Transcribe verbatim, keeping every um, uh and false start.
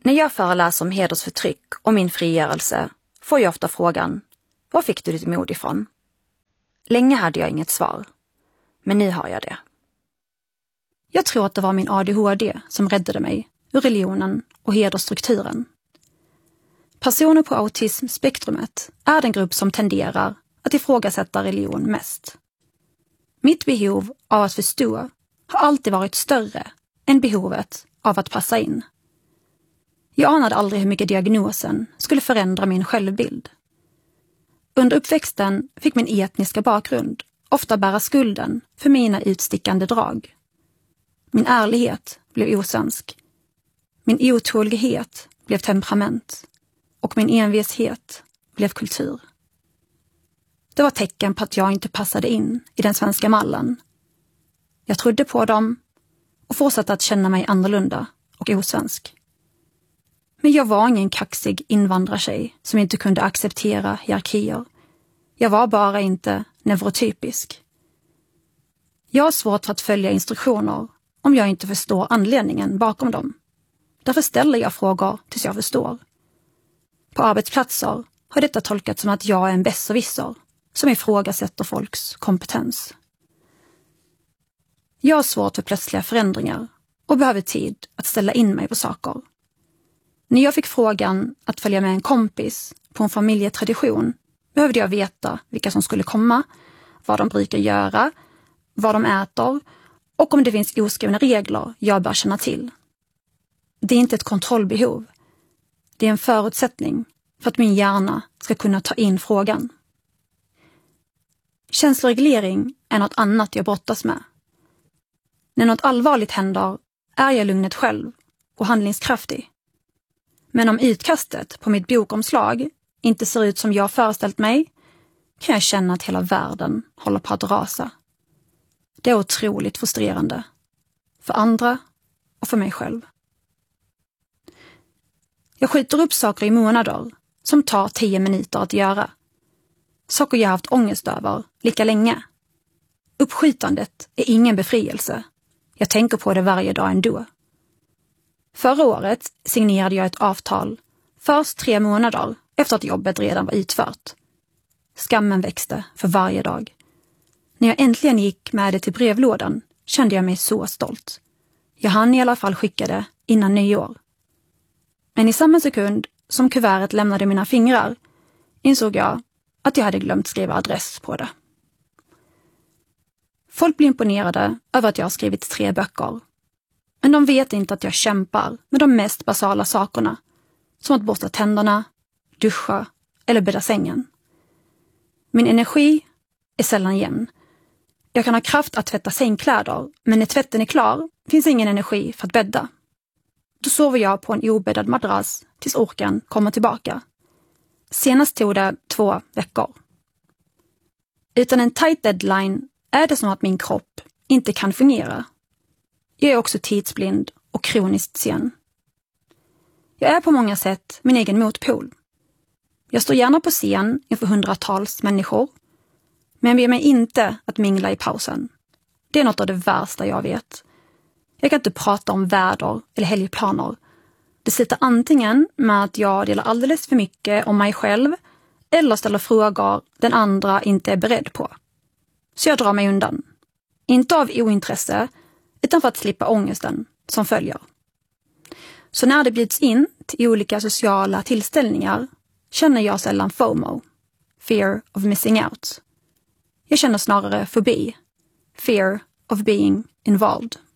När jag föreläser om hedersförtryck och min frigörelse får jag ofta frågan: var fick du ditt mod ifrån? Länge hade jag inget svar, men nu har jag det. Jag tror att det var min A D H D som räddade mig ur religionen och hedersstrukturen. Personer på autismspektrumet är den grupp som tenderar att ifrågasätta religion mest. Mitt behov av att förstå har alltid varit större än behovet av att passa in. Jag anade aldrig hur mycket diagnosen skulle förändra min självbild. Under uppväxten fick min etniska bakgrund ofta bära skulden för mina utstickande drag. Min ärlighet blev osvensk. Min otålighet blev temperament. Och min envishet blev kultur. Det var tecken på att jag inte passade in i den svenska mallen. Jag trodde på dem och fortsatte att känna mig annorlunda och osvensk. Men jag var ingen kaxig invandrartjej som inte kunde acceptera hierarkier. Jag var bara inte neurotypisk. Jag har svårt för att följa instruktioner om jag inte förstår anledningen bakom dem. Därför ställer jag frågor tills jag förstår. På arbetsplatser har detta tolkats som att jag är en besserwisser som ifrågasätter folks kompetens. Jag har svårt för plötsliga förändringar och behöver tid att ställa in mig på saker. När jag fick frågan att följa med en kompis på en familjetradition behövde jag veta vilka som skulle komma, vad de brukar göra, vad de äter och om det finns oskrivna regler jag bör känna till. Det är inte ett kontrollbehov. Det är en förutsättning för att min hjärna ska kunna ta in frågan. Känsloreglering är något annat jag brottas med. När något allvarligt händer är jag lugnet själv och handlingskraftig. Men om utkastet på mitt bokomslag inte ser ut som jag föreställt mig kan jag känna att hela världen håller på att rasa. Det är otroligt frustrerande. För andra och för mig själv. Jag skjuter upp saker i månader som tar tio minuter att göra. Saker jag haft ångest över lika länge. Uppskjutandet är ingen befrielse. Jag tänker på det varje dag ändå. Förra året signerade jag ett avtal först tre månader efter att jobbet redan var utfört. Skammen växte för varje dag. När jag äntligen gick med det till brevlådan kände jag mig så stolt. Jag hann i alla fall skicka det innan nyår. Men i samma sekund som kuvertet lämnade mina fingrar insåg jag att jag hade glömt skriva adress på det. Folk blir imponerade över att jag har skrivit tre böcker. Men de vet inte att jag kämpar med de mest basala sakerna. Som att borsta tänderna, duscha eller bädda sängen. Min energi är sällan jämn. Jag kan ha kraft att tvätta sängkläder, men när tvätten är klar finns ingen energi för att bädda. Då sover jag på en obäddad madrass tills orken kommer tillbaka. Senast tog det två veckor. Utan en tight deadline är det som att min kropp inte kan fungera. Jag är också tidsblind och kroniskt sen. Jag är på många sätt min egen motpol. Jag står gärna på scen inför hundratals människor, men ber mig inte att mingla i pausen. Det är något av det värsta jag vet. Jag kan inte prata om väder eller helgplaner. Det slutar antingen med att jag delar alldeles för mycket om mig själv eller ställer frågor den andra inte är beredd på. Så jag drar mig undan. Inte av ointresse, utan för att slippa ångesten som följer. Så när det bjuds in till olika sociala tillställningar känner jag sällan FOMO, fear of missing out. Jag känner snarare fobi, fear of being involved.